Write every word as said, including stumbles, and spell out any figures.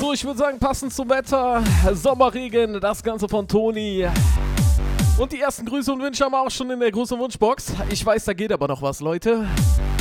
So, ich würde sagen, passend zum Wetter, Sommerregen, das Ganze von Toni. Und die ersten Grüße und Wünsche haben wir auch schon in der großen Wunschbox. Ich weiß, da geht aber noch was, Leute.